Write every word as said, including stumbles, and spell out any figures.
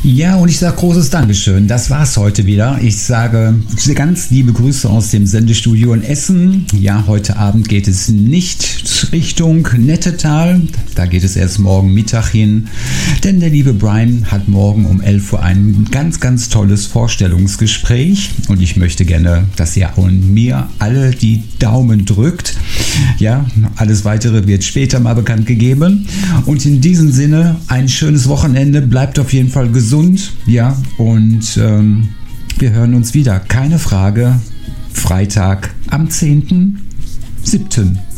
Ja, und ich sage großes Dankeschön. Das war's heute wieder. Ich sage ganz liebe Grüße aus dem Sendestudio in Essen. Ja, heute Abend geht es nicht Richtung Nettetal. Da geht es erst morgen Mittag hin. Denn der liebe Brian hat morgen um elf Uhr ein ganz, ganz tolles Vorstellungsgespräch. Und ich möchte gerne, dass ihr und mir alle die Daumen drückt. Ja, alles Weitere wird später mal bekannt gegeben. Und in diesem Sinne ein schönes Wochenende. Bleibt auf jeden Fall gesund. Gesund, ja, und ähm, wir hören uns wieder, keine Frage, Freitag am zehnten siebten